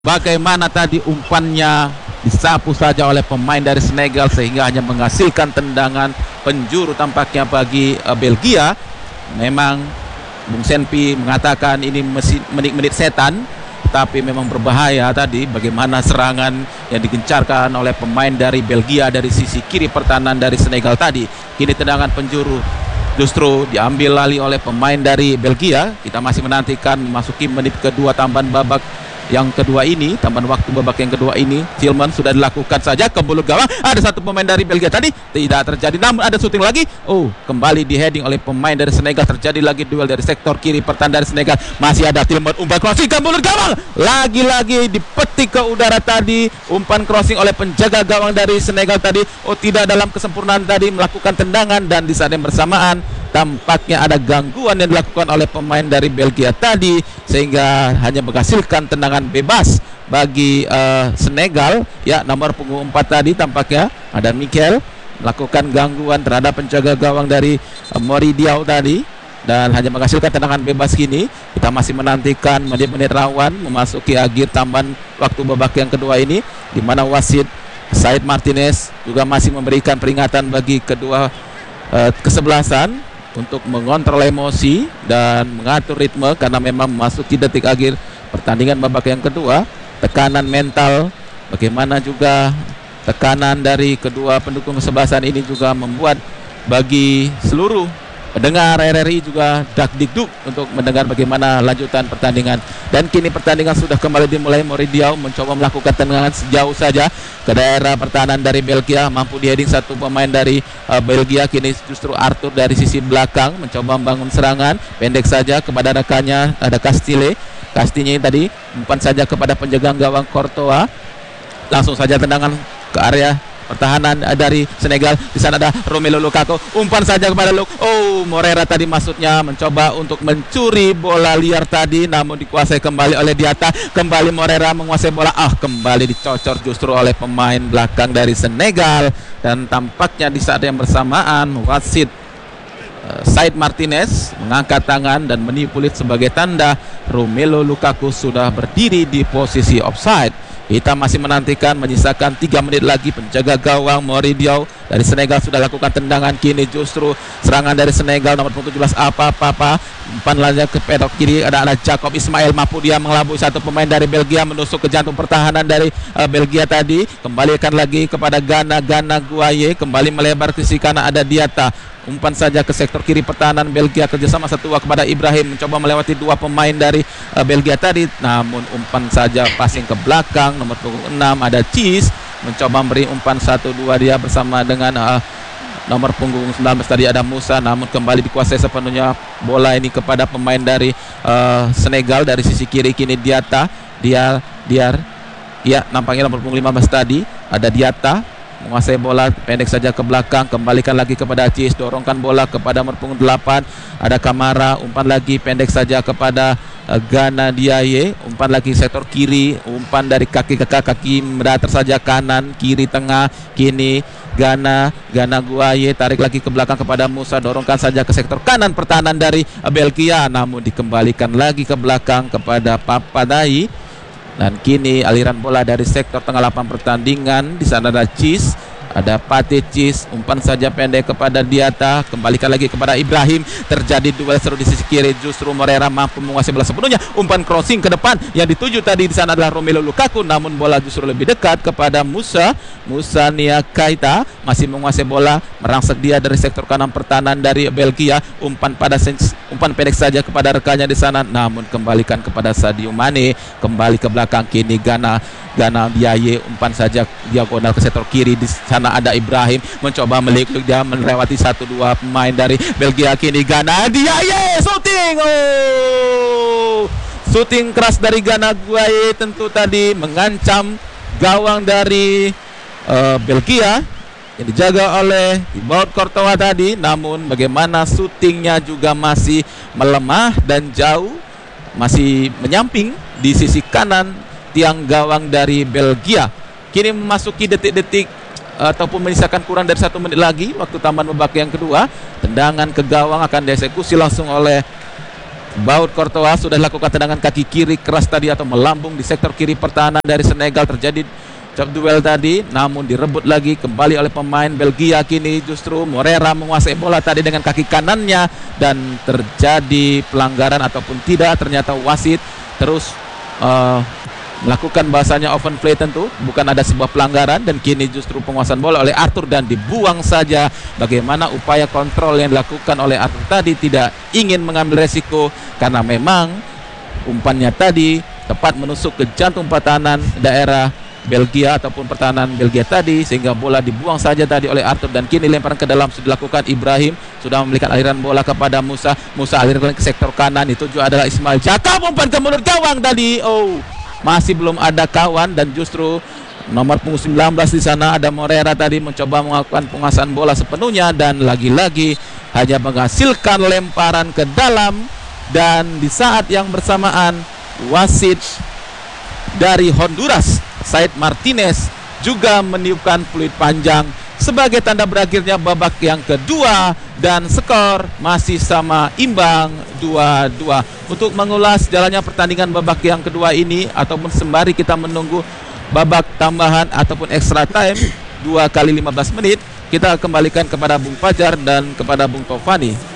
Bagaimana tadi umpannya disapu saja oleh pemain dari Senegal sehingga hanya menghasilkan tendangan penjuru tampaknya bagi Belgia. Memang Bung Senpi mengatakan ini menit-menit setan, tapi memang berbahaya tadi bagaimana serangan yang digencarkan oleh pemain dari Belgia dari sisi kiri pertahanan dari Senegal tadi. Kini tendangan penjuru justru diambil alih oleh pemain dari Belgia. Kita masih menantikan memasuki menit kedua tambahan babak yang kedua ini, tambahan waktu babak yang kedua ini. Tillman sudah dilakukan saja ke mulut gawang. Ada satu pemain dari Belgia tadi, tidak terjadi, namun ada syuting lagi. Kembali di heading oleh pemain dari Senegal. Terjadi lagi duel dari sektor kiri pertahanan dari Senegal. Masih ada Tillman, umpan crossing ke mulut gawang. Lagi-lagi dipetik ke udara tadi, umpan crossing oleh penjaga gawang dari Senegal tadi. Tidak dalam kesempurnaan tadi melakukan tendangan, dan di saat yang bersamaan tampaknya ada gangguan yang dilakukan oleh pemain dari Belgia tadi sehingga hanya menghasilkan tendangan bebas bagi Senegal. Ya, nomor punggung 4 tadi tampaknya ada Mikel melakukan gangguan terhadap penjaga gawang dari Mori Diaw tadi dan hanya menghasilkan tendangan bebas. Kini kita masih menantikan menit-menit rawan memasuki akhir tambahan waktu babak yang kedua ini, di mana wasit Said Martinez juga masih memberikan peringatan bagi kedua kesebelasan untuk mengontrol emosi dan mengatur ritme, karena memang memasuki detik akhir pertandingan babak yang kedua. Tekanan mental, bagaimana juga tekanan dari kedua pendukung kesebelasan ini juga membuat bagi seluruh pendengar RRI juga dak-dikduk untuk mendengar bagaimana lanjutan pertandingan. Dan kini pertandingan sudah kembali dimulai. Mori Diaw mencoba melakukan tendangan sejauh saja ke daerah pertahanan dari Belgia, mampu di-heading satu pemain dari Belgia. Kini justru Arthur dari sisi belakang mencoba membangun serangan pendek saja kepada rekannya, ada Castille tadi umpan saja kepada penjaga gawang Courtois. Langsung saja tendangan ke area pertahanan dari Senegal. Di sana ada Romelu Lukaku, umpan saja kepada Morera tadi maksudnya mencoba untuk mencuri bola liar tadi, namun dikuasai kembali oleh Diatta. Kembali Morera menguasai bola, kembali dicocor justru oleh pemain belakang dari Senegal. Dan tampaknya di saat yang bersamaan wasit Said Martinez mengangkat tangan dan menipulit sebagai tanda Romelu Lukaku sudah berdiri di posisi offside. Kita masih menantikan, menyisakan 3 menit lagi. Penjaga gawang Mori Diaw dari Senegal sudah lakukan tendangan. Kini justru serangan dari Senegal, nomor 17 umpan lagi ke pedok kiri, ada Jacob Ismail, mampu dia mengelabui satu pemain dari Belgia, menusuk ke jantung pertahanan dari Belgia tadi. Kembalikan lagi kepada Gana Guaye, kembali melebar ke sisi kanan, ada Diatta, umpan saja ke sektor kiri pertahanan Belgia, kerjasama 1-2 kepada Ibrahim, mencoba melewati 2 pemain dari Belgia tadi, namun umpan saja passing ke belakang. Nomor 6 ada Cheese, mencoba memberi umpan 1-2 dia bersama dengan nomor punggung 19 tadi ada Musa, namun kembali dikuasai sepenuhnya bola ini kepada pemain dari Senegal dari sisi kiri. Kini Diatta, nampaknya nomor punggung 15 tadi ada Diatta menguasai bola pendek saja ke belakang, kembalikan lagi kepada Cis, dorongkan bola kepada nomor punggung 8 ada Kamara, umpan lagi pendek saja kepada Gana Diaye, umpan lagi sektor kiri, umpan dari kaki ke kaki mendatar saja kanan kiri tengah. Kini Gana Guaye tarik lagi ke belakang kepada Musa, dorongkan saja ke sektor kanan pertahanan dari Belgia, namun dikembalikan lagi ke belakang kepada Papadai. Dan kini aliran bola dari sektor tengah lapangan pertandingan, di sana ada Cis, ada Pate Cis, umpan saja pendek kepada Diatta, kembalikan lagi kepada Ibrahim. Terjadi duel seru di sisi kiri, justru Morera mampu menguasai bola sepenuhnya. Umpan crossing ke depan yang dituju tadi di sana adalah Romelu Lukaku, namun bola justru lebih dekat kepada Musa Nia Keita, masih menguasai bola, merangsek dia dari sektor kanan pertahanan dari Belgia. Umpan pendek saja kepada rekannya di sana, namun kembalikan kepada Sadio Mane, kembali ke belakang. Kini Gana Diaye, umpan saja diagonal ke sektor kiri, di sana ada Ibrahim mencoba meliklik dia melewati 1-2 pemain dari Belgia. Kini Gana Diaye shooting keras dari Gana Guaye, tentu tadi mengancam gawang dari Belgia yang dijaga oleh Thibaut Courtois tadi, namun bagaimana shootingnya juga masih melemah dan jauh, masih menyamping di sisi kanan tiang gawang dari Belgia. Kini memasuki detik-detik ataupun menyisakan kurang dari 1 menit lagi waktu tambahan babak yang kedua. Tendangan ke gawang akan dieksekusi langsung oleh Baut Courtois sudah lakukan tendangan kaki kiri keras tadi atau melambung di sektor kiri pertahanan dari Senegal. Terjadi chop duel tadi, namun direbut lagi kembali oleh pemain Belgia. Kini justru Morera menguasai bola tadi dengan kaki kanannya dan terjadi pelanggaran ataupun tidak. Ternyata wasit terus melakukan bahasanya open play, tentu bukan ada sebuah pelanggaran, dan kini justru penguasaan bola oleh Arthur dan dibuang saja. Bagaimana upaya kontrol yang dilakukan oleh Arthur tadi, tidak ingin mengambil resiko karena memang umpannya tadi tepat menusuk ke jantung pertahanan daerah Belgia ataupun pertahanan Belgia tadi, sehingga bola dibuang saja tadi oleh Arthur. Dan kini lemparan ke dalam sudah dilakukan Ibrahim, sudah memberikan aliran bola kepada Musa alirkan ke sektor kanan, itu juga adalah Ismail Jakab, umpan ke mulut gawang tadi. Masih belum ada kawan, dan justru nomor punggung 19 di sana ada Morera tadi mencoba melakukan penguasaan bola sepenuhnya dan lagi-lagi hanya menghasilkan lemparan ke dalam. Dan di saat yang bersamaan wasit dari Honduras, Said Martinez, juga meniupkan peluit panjang sebagai tanda berakhirnya babak yang kedua, dan skor masih sama imbang 2-2. Untuk mengulas jalannya pertandingan babak yang kedua ini, ataupun sembari kita menunggu babak tambahan ataupun extra time 2 kali 15 menit, kita kembalikan kepada Bung Fajar dan kepada Bung Tovani.